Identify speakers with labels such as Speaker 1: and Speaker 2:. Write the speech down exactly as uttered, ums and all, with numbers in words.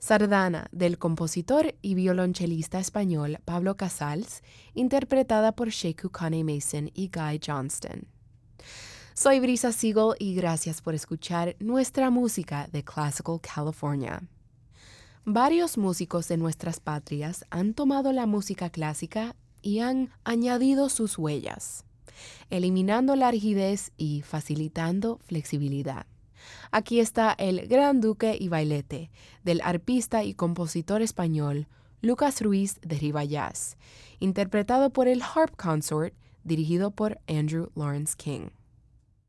Speaker 1: Sardana, del compositor y violonchelista español Pablo Casals, interpretada por Sheku Kane Mason y Guy Johnston. Soy Brisa Siegel y gracias por escuchar nuestra música de Classical California. Varios músicos de nuestras patrias han tomado la música clásica y han añadido sus huellas, eliminando la rigidez y facilitando flexibilidad. Aquí está el Gran Duque y Bailete, del arpista y compositor español Lucas Ruiz de Ribayás, interpretado por el Harp Consort, dirigido por Andrew Lawrence King.